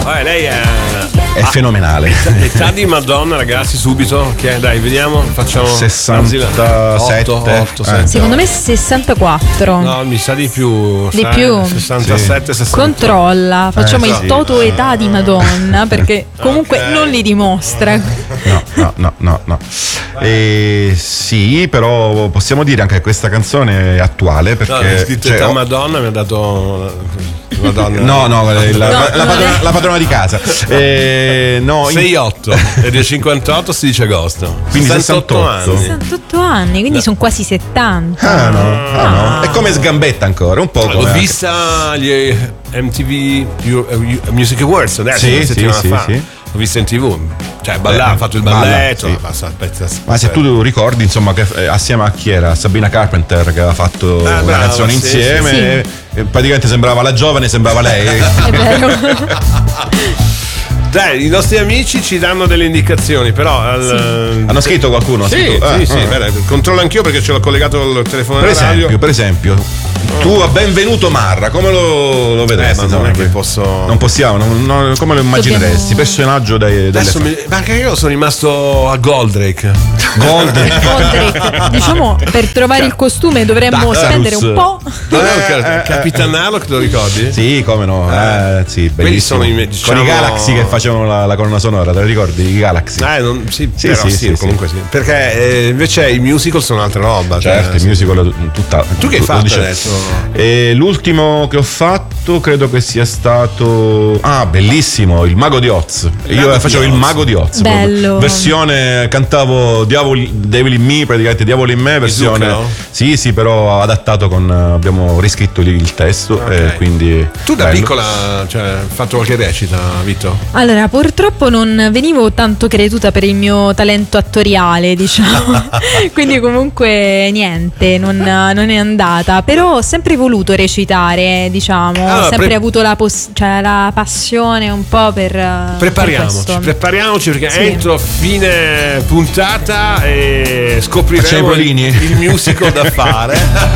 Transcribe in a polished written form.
Lei è fenomenale. Età di Madonna, ragazzi, subito. Dai, vediamo, facciamo 67. 8, secondo me 64. No, mi sa di più. Di più. 67, 68. Controlla, facciamo il toto età di Madonna, perché comunque non li dimostra. No. Sì, però possiamo dire anche che questa canzone è attuale, perché scritto età Madonna mi ha dato Madonna. No, la padrona di casa. 6-8 ed è 58, 16 agosto. Quindi 68 anni. 68 anni, quindi sono quasi 70. Ah no. È come Sgambetta ancora, un po' come. L'ho vista agli MTV Music Awards adesso, una settimana fa. Sì. L'ho vista in TV, cioè ha fatto il balletto, ma se tu ricordi, insomma, che assieme a chi era? Sabina Carpenter, che aveva fatto una canzone insieme, e praticamente sembrava la giovane, sembrava lei. È vero. Dai, i nostri amici ci danno delle indicazioni, però hanno scritto qualcuno? Sì, bene, controllo anch'io perché ce l'ho collegato al telefono della radio. Per esempio tu a Benvenuto Marra, come lo vedresti? Ma non è che posso. Non possiamo, come lo immagineresti? Personaggio ma anche io sono rimasto a Goldrake. Diciamo, per trovare il costume dovremmo spendere un po'. Capitan Harlock, te lo ricordi? Sì, come no. Sì, bellissimo. Quelli sono con i Galaxy che facevano la colonna sonora, te la ricordi? I Galaxy. Sì, comunque sì. Perché invece i musical sono un'altra roba. Certo, i musical tutta. Tu che hai fatto adesso? L'ultimo che ho fatto credo che sia stato bellissimo, Il Mago di Oz. Io facevo Il Mago di Oz. Bello. Versione, cantavo Devil in Me, praticamente Diavolo in me, versione. No? Sì, però adattato abbiamo riscritto il testo, e quindi. Tu da piccola, hai fatto qualche recita, Vito? Allora, purtroppo non venivo tanto creduta per il mio talento attoriale, diciamo. Quindi comunque niente, non è andata. Però ho sempre voluto recitare, diciamo. Ho sempre avuto la passione un po' per. Prepariamoci perché entro fine puntata e scopriremo il musical da fare.